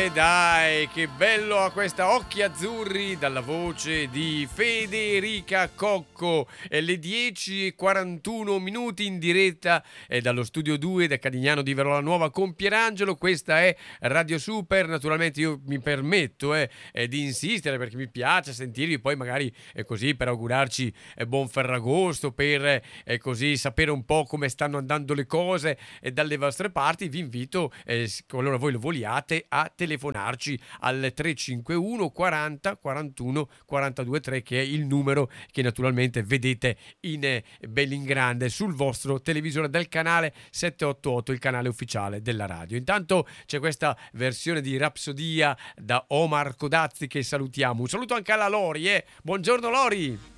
Dai, che bello a questa Occhi Azzurri dalla voce di Federica Cocco. È le 10:41 minuti in diretta dallo studio 2 da Carignano di Verona Nuova con Pierangelo. Questa è Radio Super. Naturalmente io mi permetto di insistere perché mi piace sentirvi, poi magari così per augurarci buon Ferragosto, per così sapere un po' come stanno andando le cose dalle vostre parti. Vi invito, qualora voi lo vogliate, a telefonarci al 351 40 41 42 3, che è il numero che naturalmente vedete in bello in grande sul vostro televisore del canale 788, il canale ufficiale della radio. Intanto c'è questa versione di Rapsodia da Omar Codazzi che salutiamo. Un saluto anche alla Lori, buongiorno Lori.